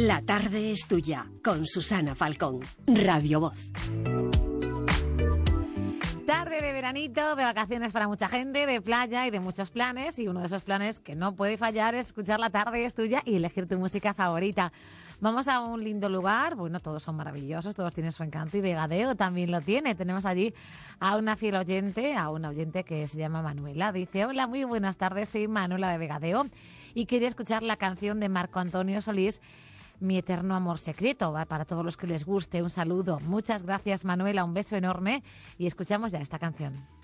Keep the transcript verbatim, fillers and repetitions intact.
La tarde es tuya, con Susana Falcón, Radio Voz. Tarde de veranito, de vacaciones para mucha gente, de playa y de muchos planes. Y uno de esos planes que no puede fallar es escuchar La tarde es tuya y elegir tu música favorita. Vamos a un lindo lugar. Bueno, todos son maravillosos, todos tienen su encanto y Vegadeo también lo tiene. Tenemos allí a una fiel oyente, a una oyente que se llama Manuela. Dice, hola, muy buenas tardes, soy Manuela de Vegadeo y quería escuchar la canción de Marco Antonio Solís, Mi eterno amor secreto. Para todos los que les guste, un saludo. Muchas gracias, Manuela, un beso enorme y escuchamos ya esta canción.